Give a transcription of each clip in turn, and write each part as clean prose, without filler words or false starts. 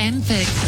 and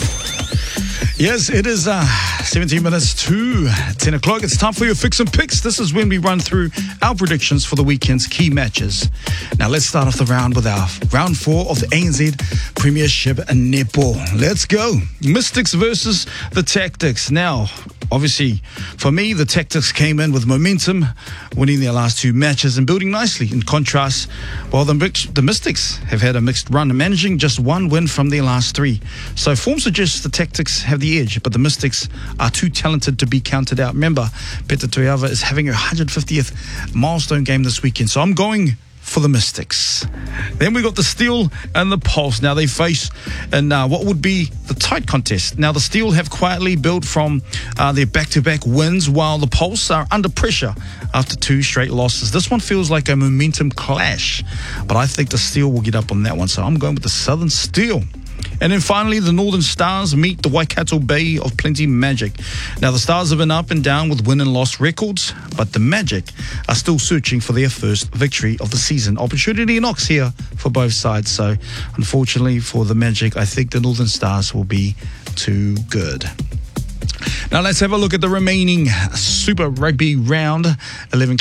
Fix. Yes, it is 17 minutes to 10 o'clock. It's time for your Fix and Picks. This is when we run through our predictions for the weekend's key matches. Now, let's start off the round with our round 4 of the ANZ Premiership Netball. Let's go. Mystics versus the Tactics. Now, obviously, for me, the Tactics came in with momentum, winning their last 2 matches and building nicely. In contrast, while the Mystics have had a mixed run, managing just 1 win from their last 3. So form suggests the Tactics have the edge, but the Mystics are too talented to be counted out. Remember, Peta Toiava is having her 150th milestone game this weekend, so I'm going for the Mystics. Then we got the Steel and the Pulse. Now they face in what would be the tight contest. Now the Steel have quietly built from their back-to-back wins, while the Pulse are under pressure after 2 straight losses. This one feels like a momentum clash, but I think the Steel will get up on that one, so I'm going with the Southern Steel. And then finally, the Northern Stars meet the Waikato Bay of Plenty Magic. Now, the Stars have been up and down with win and loss records, but the Magic are still searching for their first victory of the season. Opportunity knocks here for both sides. So, unfortunately for the Magic, I think the Northern Stars will be too good. Now let's have a look at the remaining Super Rugby Round 11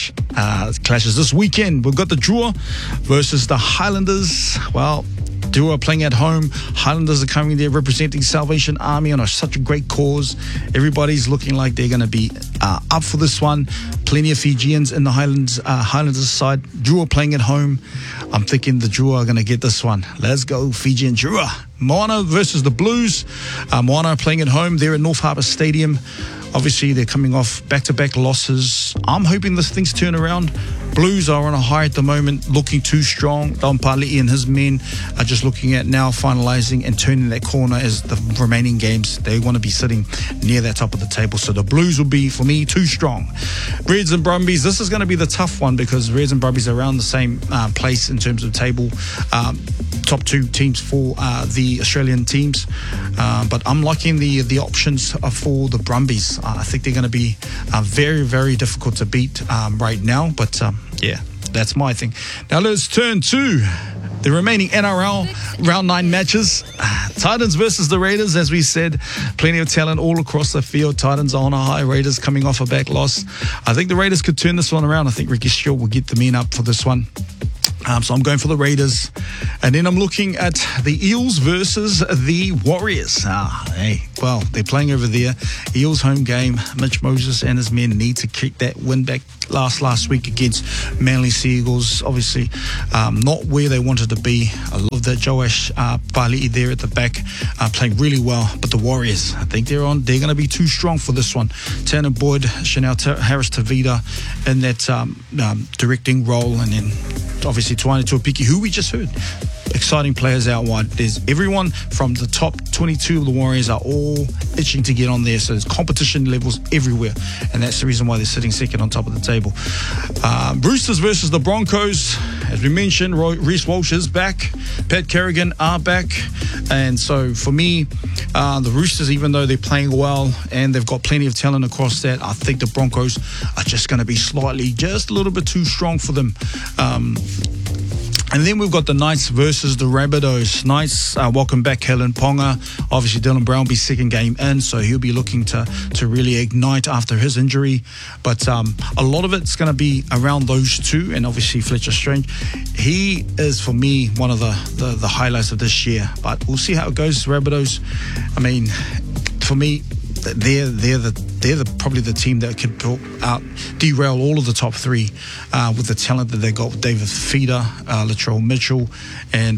clashes this weekend. We've got the Drua versus the Highlanders. Well, Drua playing at home. Highlanders are coming there representing Salvation Army on such a great cause. Everybody's looking like they're going to be up for this one. Plenty of Fijians in the Highlanders side. Drua playing at home. I'm thinking the Drua are going to get this one. Let's go, Fiji and Drua. Moana versus the Blues. Moana playing at home. They're at North Harbour Stadium. Obviously, they're coming off back-to-back losses. I'm hoping this thing's turn around. Blues are on a high at the moment, looking too strong. Don Pali'i and his men are just looking at now finalising and turning that corner as the remaining games. They want to be sitting near that top of the table. So the Blues will be, for me, too strong. Reds and Brumbies, this is going to be the tough one because Reds and Brumbies are around the same place in terms of table. Top 2 teams for the Australian teams. But I'm liking the options for the Brumbies. I think they're going to be very, very difficult to beat right now. But yeah, that's my thing. Now let's turn to the remaining NRL Round 9 matches. Titans versus the Raiders, as we said. Plenty of talent all across the field. Titans are on a high. Raiders coming off a back loss. I think the Raiders could turn this one around. I think Ricky Stuart will get the men up for this one. So I'm going for the Raiders. And then I'm looking at the Eels versus the Warriors. Well, they're playing over there. Eels home game. Mitch Moses and his men need to kick that win back last week against Manly Seagulls. Obviously, not where they wanted to be. I love that Joash Pali'i there at the back, playing really well. But the Warriors, I think they're going to be too strong for this one. Tanner Boyd, Chanel Harris-Tavita in that directing role, and then obviously Tuani Tuapiki, who we just heard. Exciting players out wide. There's everyone from the top 22 of the Warriors are all itching to get on there. So there's competition levels everywhere. And that's the reason why they're sitting second on top of the table. Roosters versus the Broncos. As we mentioned, Reece Walsh is back. Pat Kerrigan are back. And so for me, the Roosters, even though they're playing well and they've got plenty of talent across that, I think the Broncos are just going to be just a little bit too strong for them. And then we've got the Knights versus the Rabbitohs. Knights, welcome back Helen Ponga. Obviously, Dylan Brown will be second game in, so he'll be looking to really ignite after his injury. But a lot of it's going to be around those two, and obviously Fletcher Strange. He is, for me, one of the highlights of this year. But we'll see how it goes. Rabbitohs, I mean, for me, they're probably the team that could derail all of the top 3 with the talent that they got with David Feeder, Latrell Mitchell, and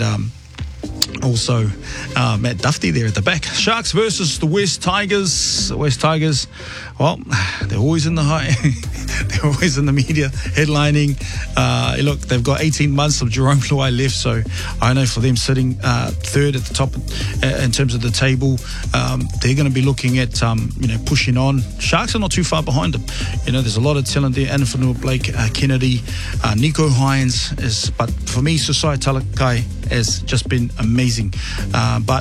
also Matt Duffy there at the back. Sharks versus the West Tigers. The West Tigers, well, they're always in the high. They're always in the media headlining. Look, they've got 18 months of Jerome Luai left, so I know for them sitting third at the top in terms of the table, they're going to be looking at pushing on. Sharks are not too far behind them. There's a lot of talent there. Anafanua Blake, Kennedy, Nico Hines but for me, Susai Talakai has just been amazing. But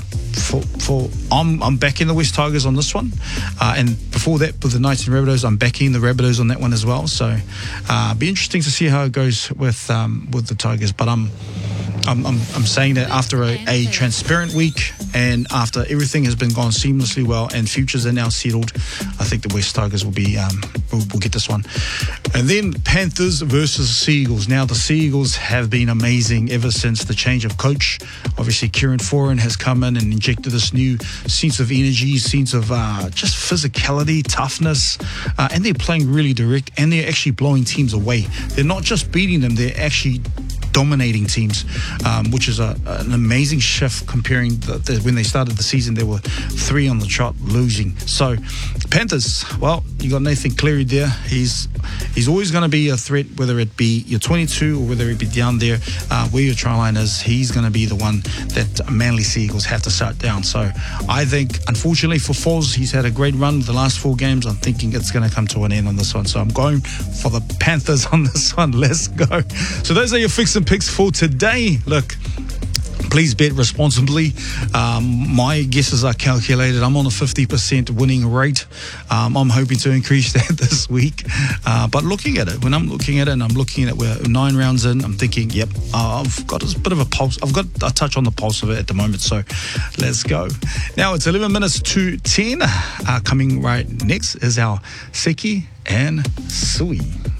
I'm backing the West Tigers on this one, and before that with the Knights and Rabbitohs, I'm backing the Rabbitohs on that one as well. So be interesting to see how it goes with the Tigers. But I'm saying that after a transparent week and after everything has been gone seamlessly well and futures are now settled, I think the West Tigers will be will get this one. And then Panthers versus Seagulls. Now the Seagulls have been amazing ever since the change of coach. Obviously, Kieran Foran has come in and injected this new sense of energy, sense of just physicality, toughness, and they're playing really direct and they're actually blowing teams away. They're not just beating them, they're actually dominating teams, which is an amazing shift comparing when they started the season. There were 3 on the trot losing. So Panthers, well, you got Nathan Cleary there. He's always going to be a threat, whether it be your 22 or whether it be down there where your try line is. He's going to be the one that Manly Seagulls have to shut down. So I think, unfortunately for Foz, he's had a great run the last 4 games. I'm thinking it's going to come to an end on this one. So I'm going for the Panthers on this one. Let's go. So those are your fix and picks for today. Look, please bet responsibly. My guesses are calculated. I'm on a 50% winning rate. I'm hoping to increase that this week. But looking at it, when I'm looking at it and I'm looking at we're 9 rounds in, I'm thinking, yep, I've got a bit of a pulse. I've got a touch on the pulse of it at the moment. So let's go. Now it's 11 minutes to 10. Coming right next is our Seki and Sui.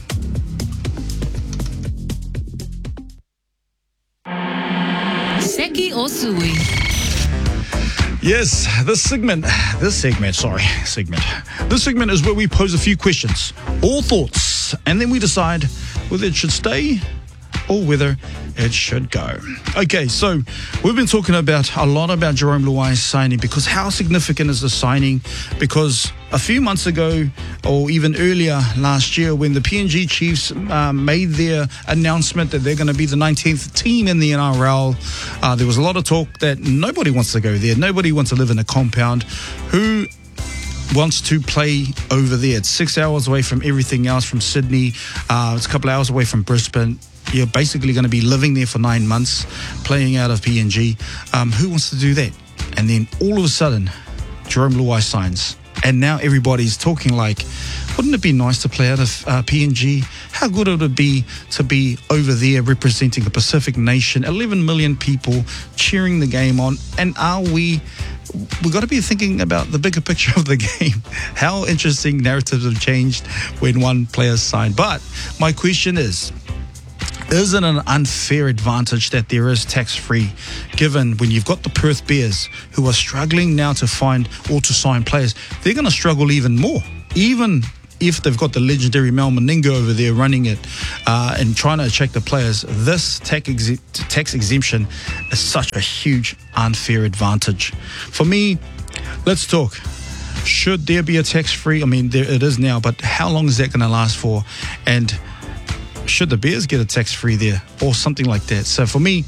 Seki or Sui? Yes, this segment is where we pose a few questions, all thoughts, and then we decide whether it should stay or whether it should go. Okay, so we've been talking a lot about Jerome Luai's signing, because how significant is the signing? Because a few months ago, or even earlier last year, when the PNG Chiefs made their announcement that they're going to be the 19th team in the NRL, there was a lot of talk that nobody wants to go there. Nobody wants to live in a compound. Who wants to play over there? It's 6 hours away from everything else, from Sydney. It's a couple of hours away from Brisbane. You're basically going to be living there for 9 months, playing out of PNG. Who wants to do that? And then all of a sudden, Jerome Luai signs. And now everybody's talking like, wouldn't it be nice to play out of PNG? How good would it be to be over there representing a Pacific nation, 11 million people cheering the game on? And we've got to be thinking about the bigger picture of the game. How interesting narratives have changed when one player signed. But my question is it an unfair advantage that there is tax-free, given when you've got the Perth Bears who are struggling now to find or to sign players? They're going to struggle even more, even if they've got the legendary Mal Meninga over there running it and trying to attract the players. This tax exemption is such a huge unfair advantage. For me, let's talk. Should there be a tax-free? I mean, it is now, but how long is that going to last for? And should the Bears get a tax-free there or something like that? So for me,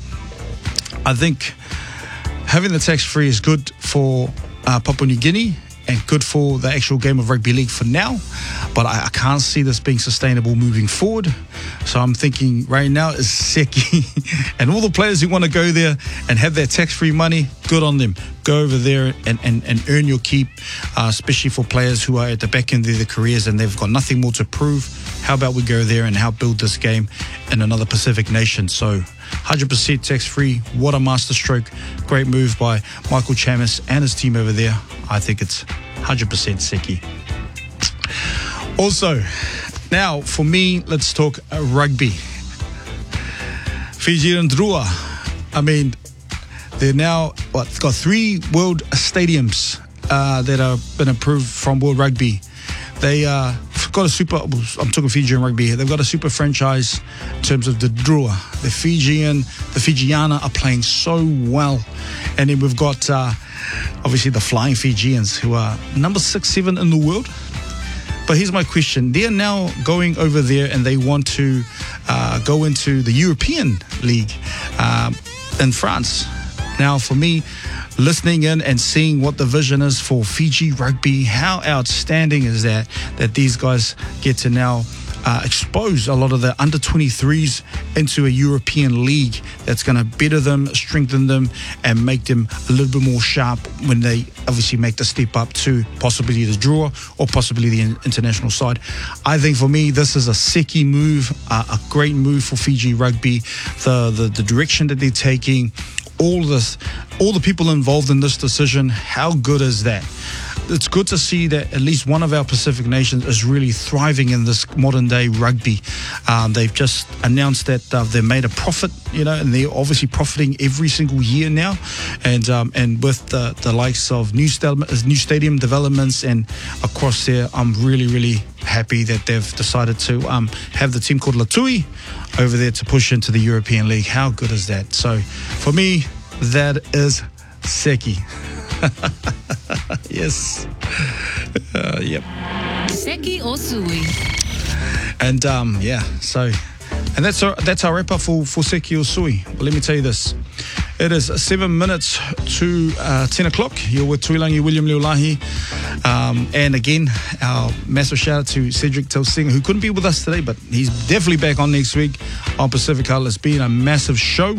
I think having the tax-free is good for Papua New Guinea and good for the actual game of rugby league for now, but I can't see this being sustainable moving forward. So I'm thinking right now is Seki and all the players who want to go there and have their tax-free money, good on them. Go over there and earn your keep, especially for players who are at the back end of their careers and they've got nothing more to prove. How about we go there and help build this game in another Pacific nation? So 100% tax-free. What a masterstroke. Great move by Michael Chammas and his team over there. I think it's 100% Seki. Also, now for me, let's talk rugby. Fiji and Drua. I mean, they're now got 3 world stadiums that have been approved from World Rugby. They got a super, I'm talking Fijian rugby here, they've got a super franchise in terms of the Drua. The Fijiana are playing so well. And then we've got obviously the Flying Fijians, who are number 6, 7 in the world. But here's my question. They're now going over there and they want to go into the European League in France. Now, for me, listening in and seeing what the vision is for Fiji rugby, how outstanding is that these guys get to now expose a lot of the under 23s into a European league that's going to better them, strengthen them, and make them a little bit more sharp when they obviously make the step up to possibly the draw or possibly the international side. I think for me, this is a Seki move, a great move for Fiji Rugby. The direction that they're taking, all the people involved in this decision, how good is that? It's good to see that at least one of our Pacific nations is really thriving in this modern day rugby. They've just announced that they've made a profit, and they're obviously profiting every single year now. And with the likes of new stadium developments and across there, I'm really, really happy that they've decided to have the team called Latui over there to push into the European League. How good is that? So for me, that is Seki. Yes. Yep. Seki or Sui. And and that's our wrap up for Seki or Sui. But let me tell you this. It is 7 minutes to 10 o'clock. You're with Tuilangi William Leolahi. And again, our massive shout out to Cedric Telsinga, who couldn't be with us today, but he's definitely back on next week on Pacifica. It's been a massive show.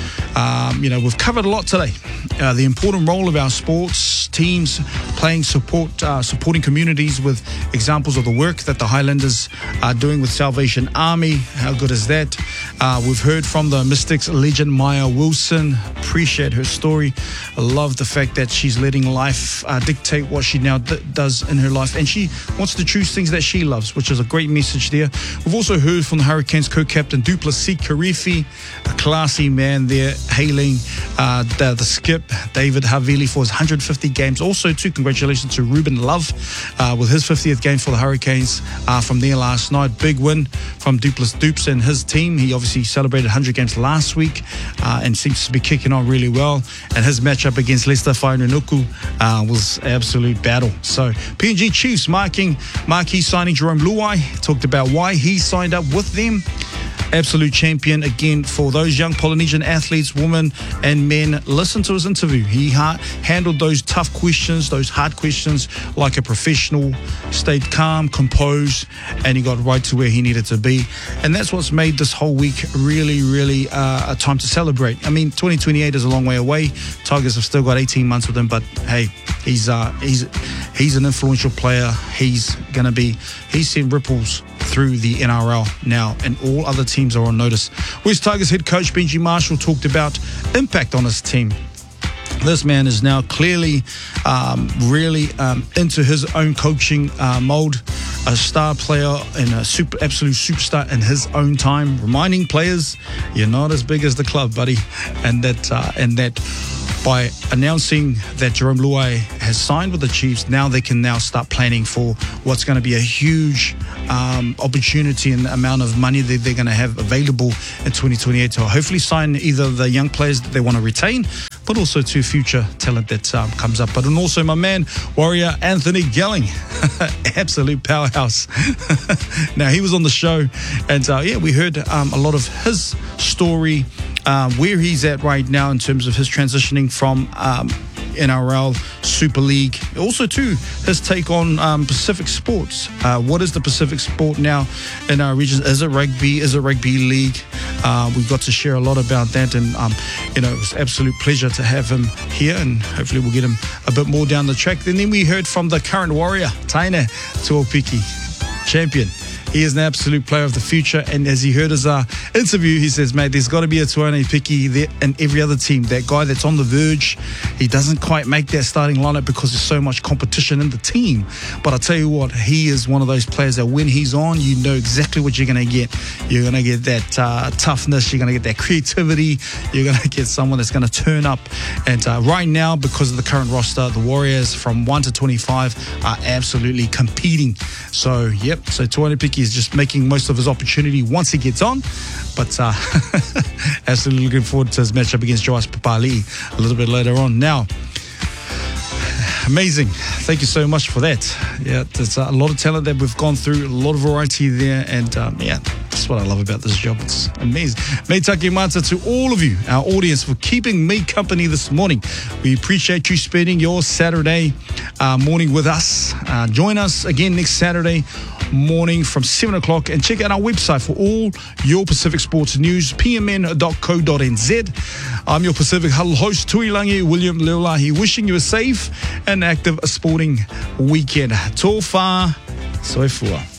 We've covered a lot today. The important role of our sports teams playing supporting communities with examples of the work that the Highlanders are doing with Salvation Army. How good is that? We've heard from the Mystics legend Maya Wilson. Appreciate her story. I love the fact that she's letting life dictate what she now does in her life, and she wants to choose things that she loves, which is a great message there. We've also heard from the Hurricanes co-captain Duplessis Karifi, a classy man there, hailing the skip David Havili for his 150 games. Also, too, congratulations to Ruben Love with his 50th game for the Hurricanes from there last night. Big win from Dupes and his team. He obviously celebrated 100 games last week and seems to be kicking on really well. And his matchup against Leicester Whainuku was absolute battle. So PNG Chiefs marquee signing Jerome Luai. Talked about why he signed up with them. Absolute champion again for those young Polynesian athletes, women and men. Listen to his interview. He handled those tough questions, those hard questions like a professional, stayed calm, composed, and he got right to where he needed to be. And that's what's made this whole week really, really a time to celebrate. I mean, 2028 is a long way away. Tigers have still got 18 months with him, but hey, he's an influential player. He's sent ripples through the NRL now, and all other teams are on notice. West Tigers head coach Benji Marshall talked about impact on his team. This man is now clearly really into his own coaching mode, a star player and absolute superstar in his own time, reminding players, you're not as big as the club, buddy, and that by announcing that Jerome Luai has signed with the Chiefs, now they can start planning for what's going to be a huge opportunity and amount of money that they're going to have available in 2028 to hopefully sign either the young players that they want to retain, but also to future talent that comes up. But and also my man, Warrior Anthony Gelling, absolute powerhouse. Now, he was on the show, and we heard a lot of his story, where he's at right now in terms of his transitioning from NRL, Super League. Also, too, his take on Pacific sports. What is the Pacific sport now in our region? Is it rugby? Is it rugby league? We've got to share a lot about that, and it was an absolute pleasure to have him here, and hopefully we'll get him a bit more down the track. And then we heard from the current Warrior, Taine Tuopiki, champion. He is an absolute player of the future, and as he heard his interview, he says, mate, there's got to be a Tuone Piki there in every other team. That guy that's on the verge, he doesn't quite make that starting lineup because there's so much competition in the team. But I tell you what, he is one of those players that when he's on, you know exactly what you're going to get. You're going to get that toughness, you're going to get that creativity, you're going to get someone that's going to turn up. And right now, because of the current roster, the Warriors from 1 to 25 are absolutely competing. So Tuone Piki is just making most of his opportunity once he gets on, but absolutely looking forward to his matchup against Joas Papali a little bit later on. Now, amazing. Thank you so much for that. Yeah, there's a lot of talent that we've gone through, a lot of variety there, and that's what I love about this job. It's amazing. Me take mata to all of you, our audience, for keeping me company this morning. We appreciate you spending your Saturday morning with us. Join us again next Saturday morning from 7 o'clock. And check out our website for all your Pacific sports news, pmn.co.nz. I'm your Pacific Huddle host, Tuilangi William Leolahi, wishing you a safe and active sporting weekend. Tō whā, soifua.